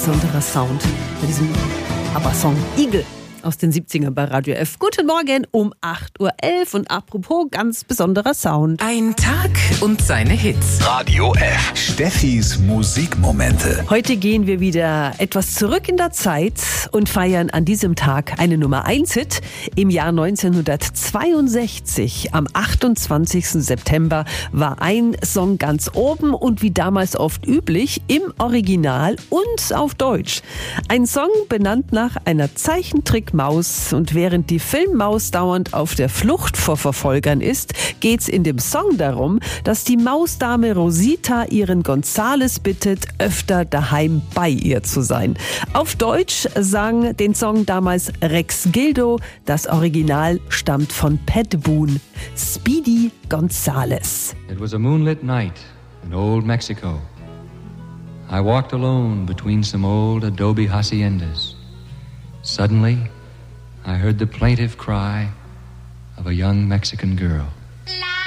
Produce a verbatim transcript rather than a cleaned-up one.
besonderer Sound bei diesem ABBA-Song Igel aus den siebzigern bei Radio F. Guten Morgen um acht Uhr elf und apropos ganz besonderer Sound. Ein Tag und seine Hits. Radio F. Steffis Musikmomente. Heute gehen wir wieder etwas zurück in der Zeit und feiern an diesem Tag eine Nummer eins Hit. Im Jahr neunzehnhundertzweiundsechzig, am achtundzwanzigsten September, war ein Song ganz oben und wie damals oft üblich im Original und auf Deutsch. Ein Song benannt nach einer Zeichentrickmaus und während die Filmmaus dauernd auf der Flucht vor Verfolgern ist, geht's in dem Song darum, dass die Mausdame Rosita ihren Gonzales bittet, öfter daheim bei ihr zu sein. Auf Deutsch sang den Song damals Rex Gildo, das Original stammt von Pat Boone. Speedy Gonzales. It was a moonlit night in old Mexico. I walked alone between some old adobe haciendas. Suddenly, I heard the plaintive cry of a young Mexican girl.